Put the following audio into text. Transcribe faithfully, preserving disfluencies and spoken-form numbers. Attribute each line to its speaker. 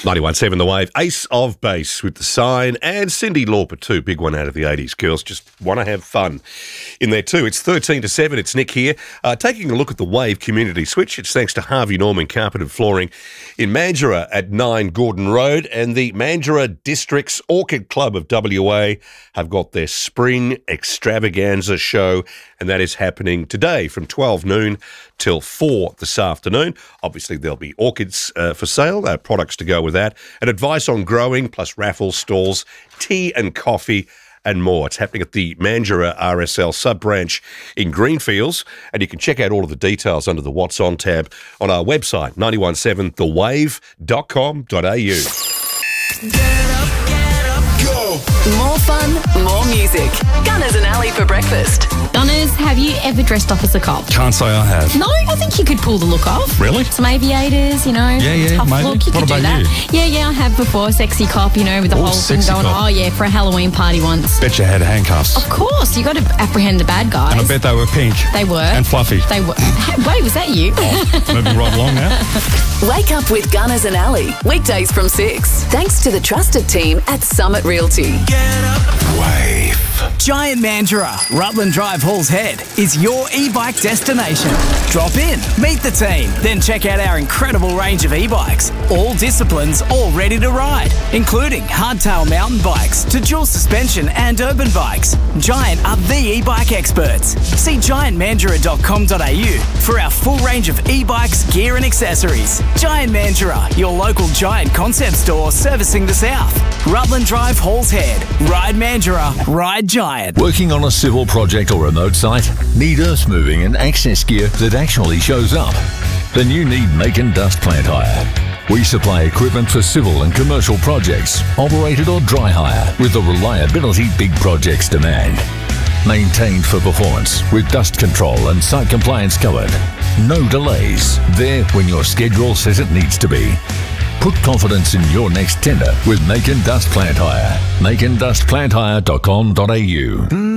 Speaker 1: ninety-one point seven The Wave, Ace of Base with The Sign, and Cyndi Lauper too, big one out of the eighties. Girls just want to have fun in there too. It's thirteen to seven, it's Nick here, uh, taking a look at the Wave Community Switch. It's thanks to Harvey Norman Carpet and Flooring in Mandurah at nine Gordon Road, and the Mandurah District's Orchid Club of W A have got their Spring Extravaganza show, and that is happening today from twelve noon till four this afternoon. Obviously, there'll be orchids uh, for sale, uh, products to go with that, and advice on growing, plus raffles, stalls, tea and coffee, and more. It's happening at the Mandurah R S L sub-branch in Greenfields, and you can check out all of the details under the What's On tab on our website, nine one seven the wave dot com dot a u.
Speaker 2: Get up, get up, go!
Speaker 3: More fun, more music. Gunners and Ali for breakfast.
Speaker 4: Gunners, have you ever dressed up as a cop?
Speaker 5: Can't say I have.
Speaker 4: No, I think you could pull the look off.
Speaker 5: Really?
Speaker 4: Some aviators, you know.
Speaker 5: Yeah, yeah,
Speaker 4: tough
Speaker 5: maybe.
Speaker 4: look. You
Speaker 5: What
Speaker 4: could
Speaker 5: about
Speaker 4: do that.
Speaker 5: you?
Speaker 4: Yeah, yeah, I have before. Sexy cop, you know, with the
Speaker 5: Oh,
Speaker 4: whole thing
Speaker 5: sexy
Speaker 4: going
Speaker 5: cop.
Speaker 4: on. Oh, yeah, for a Halloween party once.
Speaker 5: Bet you had handcuffs.
Speaker 4: Of course, you got to apprehend the bad guys.
Speaker 5: And I bet they were pink.
Speaker 4: They were.
Speaker 5: And fluffy.
Speaker 4: They were. Wait, was that you?
Speaker 5: Oh, moving right along now.
Speaker 3: Wake up with Gunners and Ali. Weekdays from six. Thanks to the trusted team at Summit Realty.
Speaker 2: Get up.
Speaker 5: Wave.
Speaker 6: Giant Mandurah, Rutland Drive, Halls Head, is your e-bike destination. Drop in, meet the team, then check out our incredible range of e-bikes. All disciplines, all ready to ride, including hardtail mountain bikes to dual suspension and urban bikes. Giant are the e-bike experts. See giant mandurah dot com dot a u for our full range of e-bikes, gear and accessories. Giant Mandurah, your local Giant concept store servicing the south. Rutland Drive, Halls Head. Ride Mandurah, ride Giant.
Speaker 7: Working on a civil project or remote site? Need earth moving and access gear that actually shows up? Then you need Macon Dust Plant Hire. We supply equipment for civil and commercial projects, operated or dry hire, with the reliability big projects demand. Maintained for performance, with dust control and site compliance covered. No delays. There when your schedule says it needs to be. Put confidence in your next tender with Macon Dust Plant Hire. macon dust plant hire dot com dot a u.